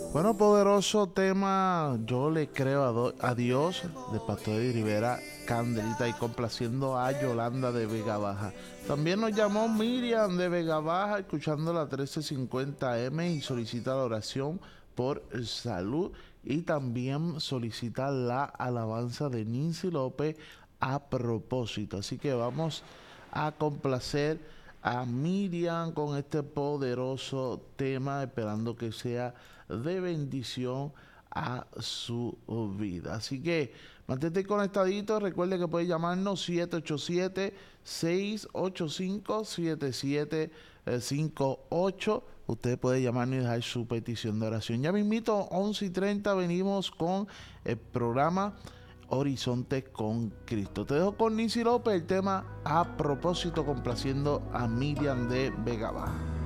Bueno, poderoso tema, yo le creo a Dios, de Pastor Eddie Rivera, Candelita, y complaciendo a Yolanda de Vega Baja. También nos llamó Miriam de Vega Baja, escuchando la 1350M y solicita la oración por salud, y también solicita la alabanza de Nancy López a propósito. Así que vamos a complacer a Miriam con este poderoso tema, esperando que sea de bendición a su vida. Así que mantente conectadito. Recuerde que puede llamarnos 787-685-7758. Usted puede llamarnos y dejar su petición de oración. Ya mismito, 11:30, venimos con el programa Horizonte con Cristo. Te dejo con Nancy López, el tema a propósito, complaciendo a Miriam de Vega Baja.